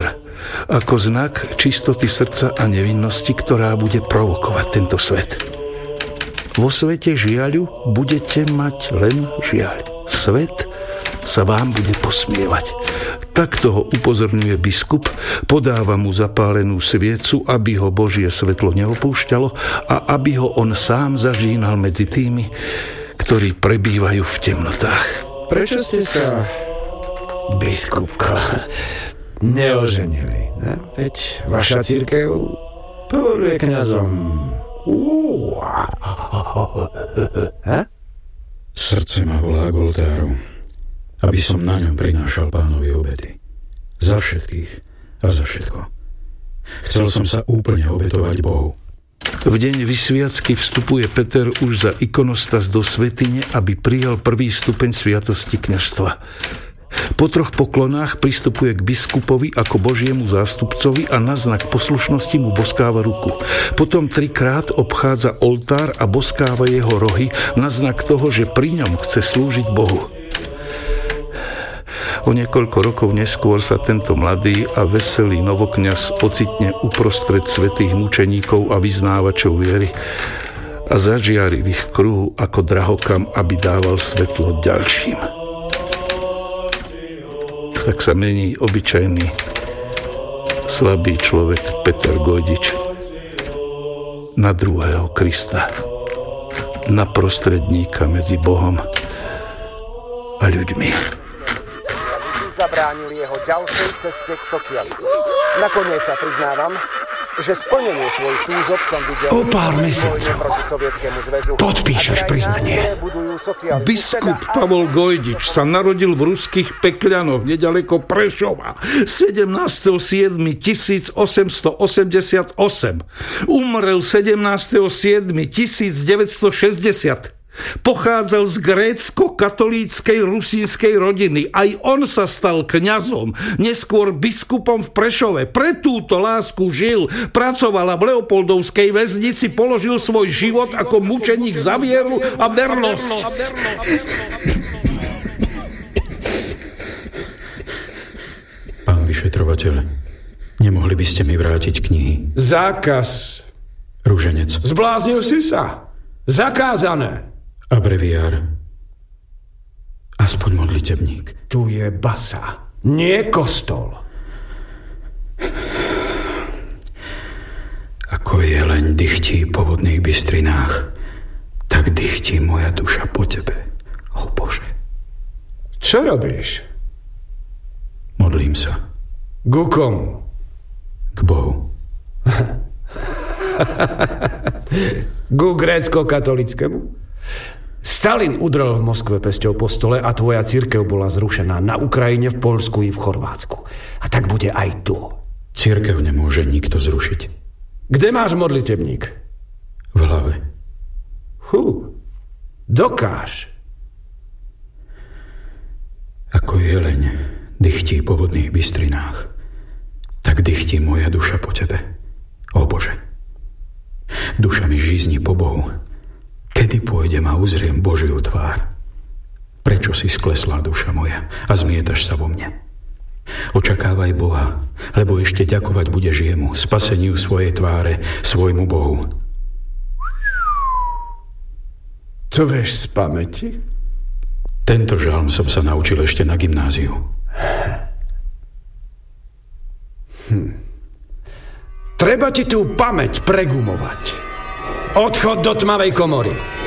Peter, ako znak čistoty srdca a nevinnosti, ktorá bude provokovať tento svet. Vo svete žiaľu budete mať len žiaľ. Svet sa vám bude posmievať. Takto ho upozorňuje biskup, podáva mu zapálenú sviecu, aby ho Božie svetlo neopúšťalo a aby ho on sám zažínal medzi tými, ktorí prebývajú v temnotách. Prečo ste sa, biskupko, neoženili? Veď vaša cirkev povoluje kňazom. Srdce ma volá k oltáru, aby som na ňom prinášal Pánovi obety. Za všetkých a za všetko. Chcel som sa úplne obetovať Bohu. V deň vysviacky vstupuje Peter už za ikonostas do svätyne, aby prijal prvý stupeň sviatosti kňazstva. Po 3 poklonách pristupuje k biskupovi ako Božiemu zástupcovi a na znak poslušnosti mu boskáva ruku. Potom 3-krát obchádza oltár a boskáva jeho rohy na znak toho, že pri ňom chce slúžiť Bohu. O niekoľko rokov neskôr sa tento mladý a veselý novokňaz ocitne uprostred svätých mučeníkov a vyznávačov viery a zažiari v ich kruhu ako drahokam, aby dával svetlo ďalším. Tak sa mení obyčajný slabý človek Peter Gojdič na druhého Krista, na prostredníka medzi Bohom a ľuďmi. Zabránili jeho ďalšej ceste k socializmu. Nakoniec sa priznávam, že splnenie svojich túžob som videl o pár mesiacov. Podpíšeš priznanie. Biskup Pavol Gojdič sa narodil v ruských Pekľanoch nedaleko Prešova 17.7.1888. Umrel 17.7.1960. Pochádzal z grécko-katolíckej rusínskej rodiny. Aj on sa stal kňazom, neskôr biskupom v Prešove. Pre túto lásku žil, pracoval v Leopoldovskej väznici, položil svoj život ako mučeník za vieru a vernosť. Pán vyšetrovateľ, nemohli by ste mi vrátiť knihy? Zákaz. Ruženec. Zbláznil si sa. Zakázané. A breviár. Aspoň modlitebník. Tu je basa, nie kostol. Ako jeleň dychtí po vodných bystrinách, tak dychtí moja duša po tebe, o Bože. Čo robíš? Modlím sa. Ku komu? K Bohu. Ku grécko-katolickému? Stalin udrel v Moskve pesťou po stole a tvoja cirkev bola zrušená na Ukrajine, v Poľsku i v Chorvátsku. A tak bude aj tu. Cirkev nemôže nikto zrušiť. Kde máš modlitebník? V hlave. Dokáž. Ako jeleň dychtí po vodných bystrinách, tak dychtí moja duša po tebe, o Bože. Duša mi žízni po Bohu. Kedy pôjdem a uzriem Božiu tvár? Prečo si skleslá duša moja a zmietaš sa vo mne? Očakávaj Boha, lebo ešte ďakovať budeš jemu, spaseniu svojej tváre, svojmu Bohu. To vieš z pamäti? Tento žalm som sa naučil ešte na gymnáziu. Treba ti tú pamäť pregumovať. Odchod do tmavej komory.